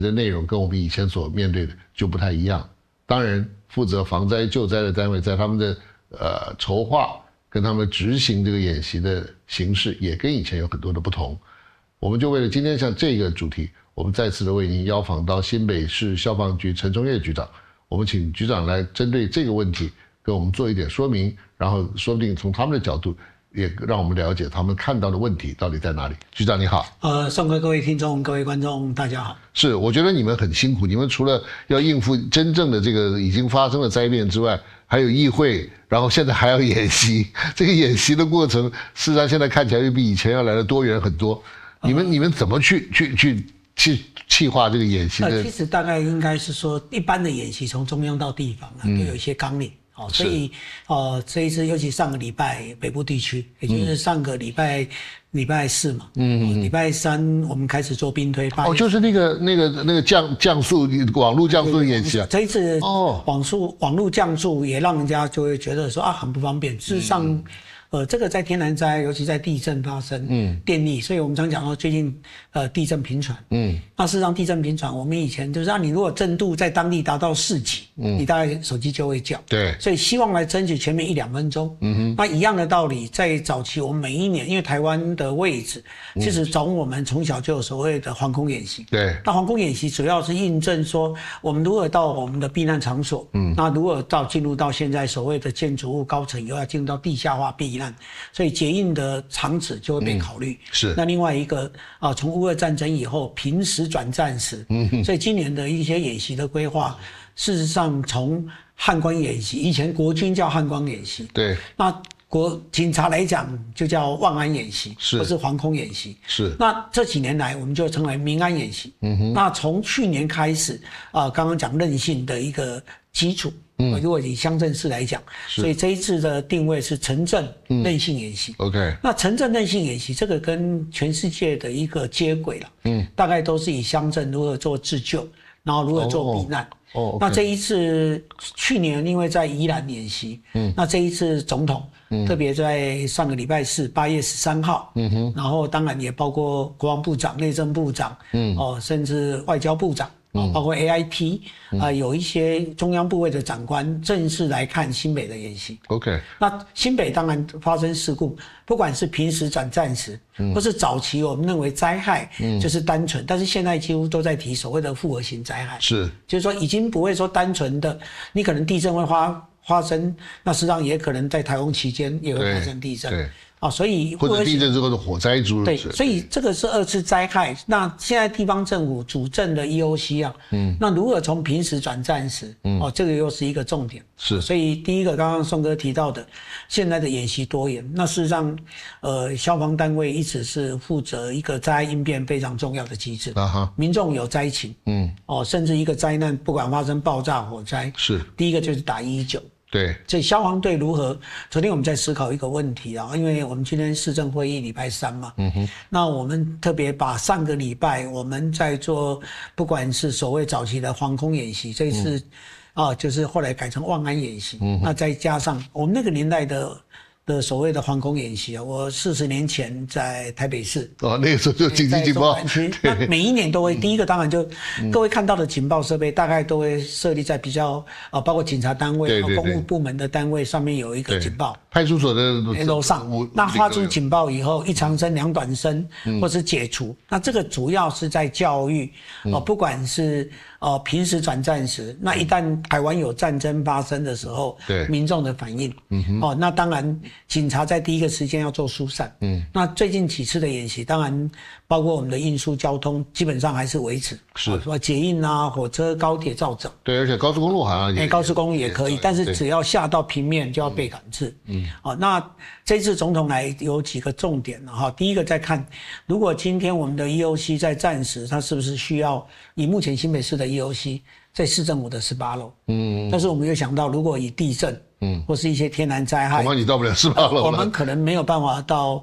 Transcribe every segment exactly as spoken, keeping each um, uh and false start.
的内容跟我们以前所面对的就不太一样。当然，负责防灾救灾的单位在他们的呃筹划跟他们执行这个演习的形式也跟以前有很多的不同。我们就为了今天像这个主题，我们再次的为您邀访到新北市消防局陈崇业局长，我们请局长来针对这个问题跟我们做一点说明，然后说不定从他们的角度也让我们了解他们看到的问题到底在哪里。局长你好。 呃，宋哥，各位听众、各位观众，大家好。 是，我觉得你们很辛苦，你们除了要应付真正的这个已经发生的灾变之外，还有议会，然后现在还要演习。这个演习的过程，事实上现在看起来又比以前要来的多元很多。你们、呃、你们怎么去去去去企划这个演习的？ 呃，其实大概应该是说，一般的演习从中央到地方啊，都有一些纲领。哦，所以呃，这一次尤其上个礼拜北部地区，也就是上个礼拜礼、嗯、拜四嘛，嗯，礼、哦、拜三我们开始做兵推。 哦，就是那个那个那个降降速网络降速的演习啊。 这一次哦，网速网络降速也让人家就会觉得说啊很不方便。事实上。嗯呃，这个在天然灾，尤其在地震发生，嗯，电力，所以我们常讲到最近，呃，地震频传，嗯，那事实上地震频传，我们以前就是让你如果震度在当地达到四级，嗯，你大概手机就会叫， 对， 所以希望来争取前面一两分钟，嗯哼，那一样的道理，在早期我们每一年，因为台湾的位置，其实从我们从小就有所谓的防空演习， 对， 那防空演习主要是印证说，我们如何到我们的避难场所，嗯，那如何到进入到现在所谓的建筑物高层以后要进入到地下化避难。所以结印的场址就会被考虑、嗯。是。那另外一个啊，从乌俄战争以后，平时转战时，嗯，所以今年的一些演习的规划，事实上从汉光演习，以前国军叫汉光演习， 对。 那国警察来讲就叫万安演习，是，或是防空演习， 是。那这几年来，我们就称为民安演习。嗯哼。那从去年开始啊，刚刚讲韧性的一个基础。嗯，如果以乡镇市来讲，所以这一次的定位是城镇韧性演习。 嗯、OK， 那城镇韧性演习这个跟全世界的一个接轨了。嗯，大概都是以乡镇如何做自救，然后如何做避难。哦， oh, okay. 那这一次去年因为在宜兰演习，嗯，那这一次总统、嗯、特别在上个礼拜四八月十三号，嗯哼，然后当然也包括国防部长、内政部长，嗯，哦，甚至外交部长。嗯、包括 A I T 啊、呃，有一些中央部位的长官正式来看新北的演习。 OK， 那新北当然发生事故，不管是平时转战时，嗯、或是早期我们认为灾害就是单纯，嗯、但是现在几乎都在提所谓的复合型灾害， 是， 就是说已经不会说单纯的，你可能地震会发发生，那实际上也可能在台风期间也会发生地震。对。对啊，所以或者地震之后的火灾诸如对，所以这个是二次灾害。那现在地方政府主政的 E O C 啊，嗯，那如何从平时转战时，嗯，哦，这个又是一个重点。 是， 所以第一个刚刚宋哥提到的，现在的演习多元，那事实上，呃，消防单位一直是负责一个灾害应变非常重要的机制。啊哈，民众有灾情，嗯，哦，甚至一个灾难，不管发生爆炸、火灾， 是第一个就是打一一九。 对， 所以消防队如何？昨天我们在思考一个问题啊，因为我们今天市政会议礼拜三嘛，嗯哼，那我们特别把上个礼拜我们在做，不管是所谓早期的防空演习，这一次、嗯、啊，就是后来改成万安演习，嗯，那再加上我们那个年代的。的所谓的防空演习啊，我四十年前在台北市哦，那个时候就紧急警报， 那每一年都会、嗯、第一个当然就、嗯、各位看到的警报设备大概都会设立在比较啊，包括警察单位、对对对公务部门的单位上面有一个警报， 派出所的楼上，那发出警报以后，一长声、两短声，嗯、或是解除，那这个主要是在教育，嗯、哦，不管是。哦，平时转战时，那一旦台湾有战争发生的时候，对民众的反应，嗯哼，哦，那当然警察在第一个时间要做疏散，嗯，那最近几次的演习，当然包括我们的运输交通，基本上还是维持，是说捷运啊、火车、高铁照整， 对，而且高速公路好像也， 哎，高速公路也可以，但是只要下到平面就要被管制，嗯，哦，那这次总统来有几个重点了哈，第一个在看，如果今天我们的 E O C 在战时，它是不是需要以目前新北市的E O C 在市政府的十八楼，嗯，但是我们又想到，如果以地震，嗯，或是一些天然灾害， 恐怕你到不了十八楼了， 我们可能没有办法到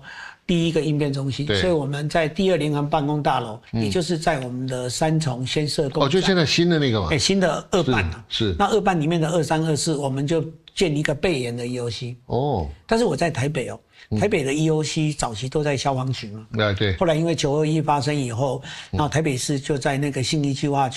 第一个应变中心，所以我们在第二联合办公大楼，嗯、也就是在我们的三重先设工。 哦，就现在新的那个嘛。 哎，新的二办啊。 是。是那二办里面的二三二四，我们就建一个备研的 E O C。哦。但是我在台北哦，台北的 E O C 早期都在消防局嘛。 啊，对。 后来因为九二一发生以后，然后台北市就在那个信义计划区。